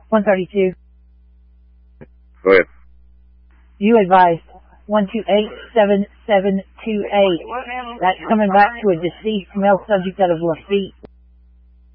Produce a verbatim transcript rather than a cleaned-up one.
one thirty-two. Go ahead. You advised one two eight seven seven two eight. That's coming back to a deceased male subject out of Lafitte.